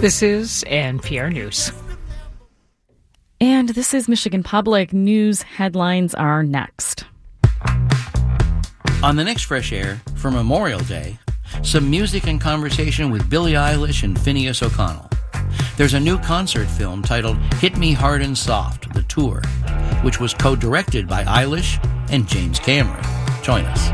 This is NPR News. And this is Michigan Public. News headlines are next. On the next Fresh Air, for Memorial Day, some music and conversation with Billie Eilish and Phineas O'Connell. There's a new concert film titled Hit Me Hard and Soft, The Tour, which was co-directed by Eilish and James Cameron. Join us.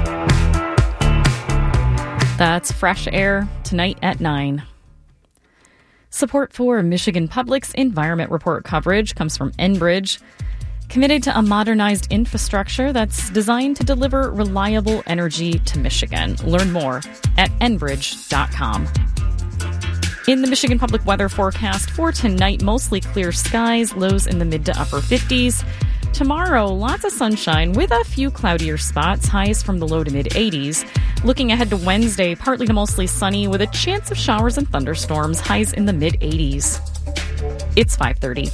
That's Fresh Air tonight at 9. Support for Michigan Public's Environment Report coverage comes from Enbridge, committed to a modernized infrastructure that's designed to deliver reliable energy to Michigan. Learn more at enbridge.com. In the Michigan Public weather forecast for tonight, mostly clear skies, lows in the mid to upper 50s. Tomorrow, lots of sunshine with a few cloudier spots, highs from the low to mid 80s. Looking ahead to Wednesday, partly to mostly sunny with a chance of showers and thunderstorms, highs in the mid 80s. It's 5:30.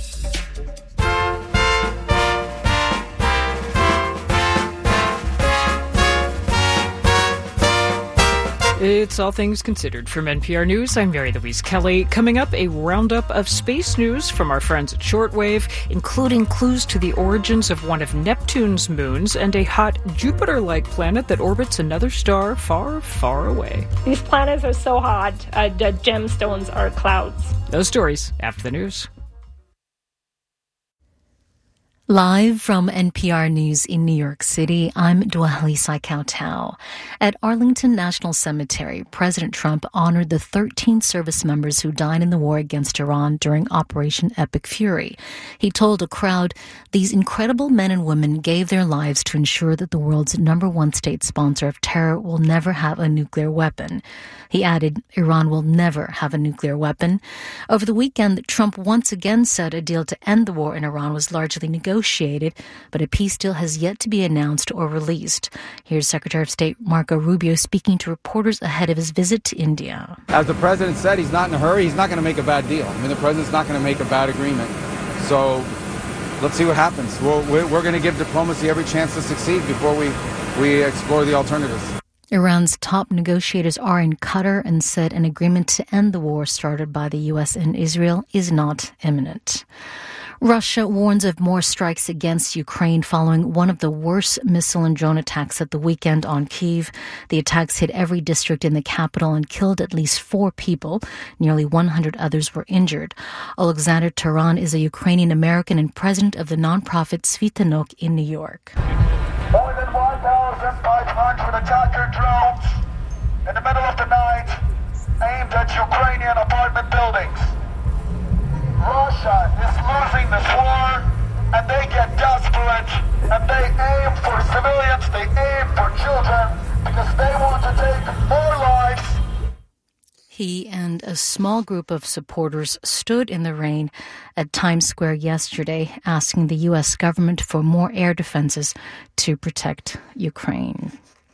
It's All Things Considered from NPR News. I'm Mary Louise Kelly. Coming up, a roundup of space news from our friends at Shortwave, including clues to the origins of one of Neptune's moons and a hot Jupiter-like planet that orbits another star far, far away. These planets are so hot, the gemstones are clouds. Those stories after the news. Live from NPR News in New York City, I'm Dwali Saikau-Tao. At Arlington National Cemetery, President Trump honored the 13 service members who died in the war against Iran during Operation Epic Fury. He told a crowd, "These incredible men and women gave their lives to ensure that the world's #1 state sponsor of terror will never have a nuclear weapon." He added, "Iran will never have a nuclear weapon." Over the weekend, Trump once again said a deal to end the war in Iran was largely negotiated, but a peace deal has yet to be announced or released. Here's Secretary of State Marco Rubio speaking to reporters ahead of his visit to India. As the president said, he's not in a hurry. He's not going to make a bad deal. I mean, the president's not going to make a bad agreement. So let's see what happens. We're going to give diplomacy every chance to succeed before we explore the alternatives. Iran's top negotiators are in Qatar and said an agreement to end the war started by the U.S. and Israel is not imminent. Russia warns of more strikes against Ukraine following one of the worst missile and drone attacks at the weekend on Kyiv. The attacks hit every district in the capital and killed at least 4 people. Nearly 100 others were injured. Alexander Taran is a Ukrainian American and president of the nonprofit Svitanok in New York. More than 1,500 attacker drones in the middle of the night aimed at Ukrainian apartment buildings. Russia is losing this war, and they get desperate, and they aim for civilians, they aim for children, because they want to take more lives. He and a small group of supporters stood in the rain at Times Square yesterday, asking the U.S. government for more air defenses to protect Ukraine.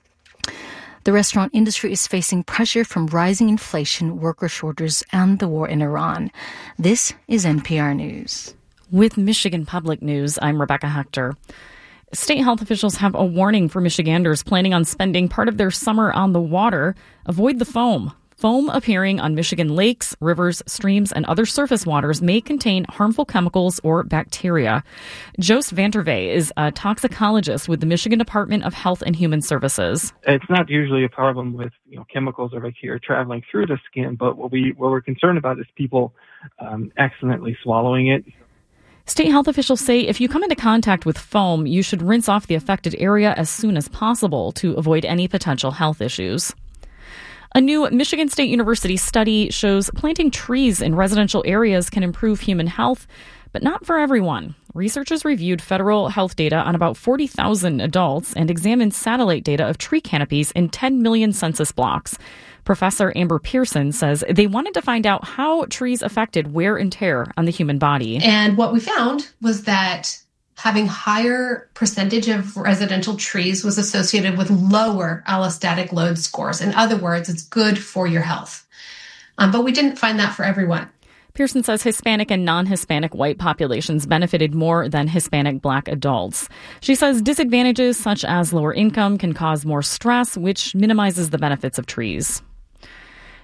The restaurant industry is facing pressure from rising inflation, worker shortages, and the war in Iran. This is NPR News. With Michigan Public News, I'm Rebecca Hector. State health officials have a warning for Michiganders planning on spending part of their summer on the water. Avoid the foam. Foam appearing on Michigan lakes, rivers, streams, and other surface waters may contain harmful chemicals or bacteria. Jos Vantervey is a toxicologist with the Michigan Department of Health and Human Services. It's not usually a problem with chemicals or bacteria traveling through the skin, but what we're concerned about is people accidentally swallowing it. State health officials say if you come into contact with foam, you should rinse off the affected area as soon as possible to avoid any potential health issues. A new Michigan State University study shows planting trees in residential areas can improve human health, but not for everyone. Researchers reviewed federal health data on about 40,000 adults and examined satellite data of tree canopies in 10 million census blocks. Professor Amber Pearson says they wanted to find out how trees affected wear and tear on the human body. And what we found was that having higher percentage of residential trees was associated with lower allostatic load scores. In other words, it's good for your health. But we didn't find that for everyone. Pearson says Hispanic and non-Hispanic white populations benefited more than Hispanic black adults. She says disadvantages such as lower income can cause more stress, which minimizes the benefits of trees.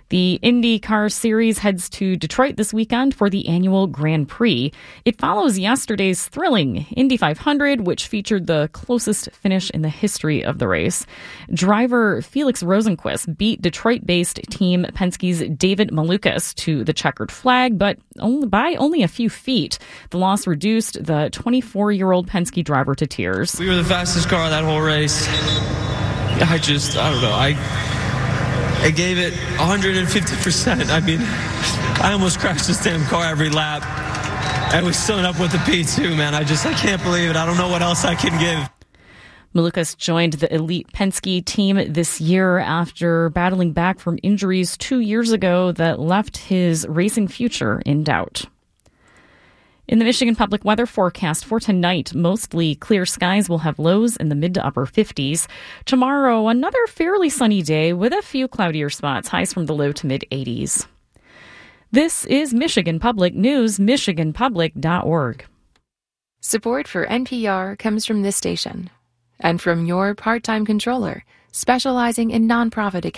The IndyCar Series heads to Detroit this weekend for the annual Grand Prix. It follows yesterday's thrilling Indy 500, which featured the closest finish in the history of the race. Driver Felix Rosenqvist beat Detroit-based team Penske's David Malukas to the checkered flag, but by only a few feet. The loss reduced the 24-year-old Penske driver to tears. We were the fastest car that whole race. I don't know. I gave it 150%. I mean, I almost crashed this damn car every lap. And we still ended up with the P2, man. I can't believe it. I don't know what else I can give. Malukas joined the elite Penske team this year after battling back from injuries 2 years ago that left his racing future in doubt. In the Michigan Public Weather forecast for tonight, mostly clear skies will have lows in the mid to upper 50s. Tomorrow, another fairly sunny day with a few cloudier spots, highs from the low to mid 80s. This is Michigan Public News, michiganpublic.org. Support for NPR comes from this station and from your part-time controller, specializing in nonprofit